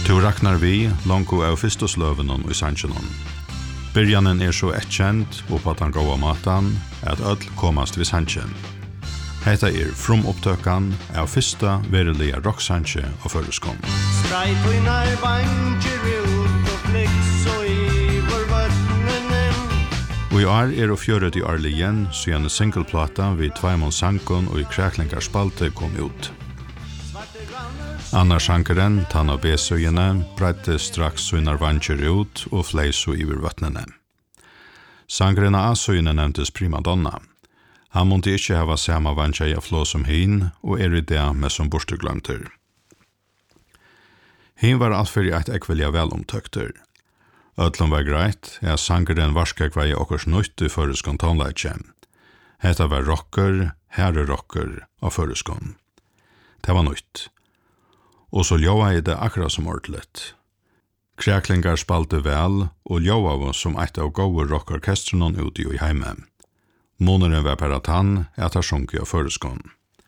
Tu raknar vi, longu av fyrstosløvenon i sannsjonon. Byrjanen så kjent, og på den gåa matan, at öll komast vid sannsjen. Hetta frumopptøkan av fyrsta verilige rocksannsje og føreskon. Streitvinar vanger ut og flyks og iver vattnenen. Og i år fjøret i årlig igjen, siden singleplata vid Tveimon Sankon og i Kræklingar spalte kom ut. Annars sankeren, Tanna B-søyene, breidde straks svinar vanger ut og fleis og iver vattnene. Sankeren av A-søyene nevntes Prima Donna. Han måtte ikke hava samme vanger i flå som hin, og i det med som borsteglømter. Hin var altfyrir eit ekvelja velomtøkter. Ötlom var greit, sankeren varskak var i okkurs nøyt i føreskon tonleitje. Hetta var rocker, herre rocker av føreskon. Det var nøyt. Og så ljóa i det akkurat som ordlet. Kræklingar spalte vel, og ljóa var som eit av gode rockorkestrenon ute i heime. Måneren var per at han etter sjunket av føreskon.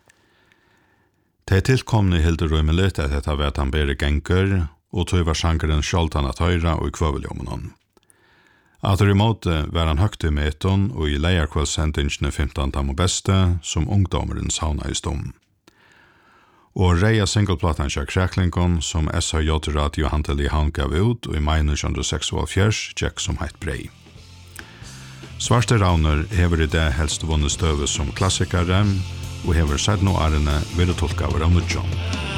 Det tilkomne hilde røymelig at dette var at han bere genker, og tog var sjankeren skjoltan at høyra og i kvøveljommenon. Atter i måte var han høgt i meton og i leierkvallsendingsene 15 tam og beste, som ungdommeren sauna i stom. Og reia singleplatan kjær Kræklingon, som SHJ Radio Hantel i Havn gav ut, og i mai 1946 tjekk som heit brei. Svarte Rauner hever i det helst vunnet støve som klassikere, og hever sett nå årene ved å tolka av Raunudjon.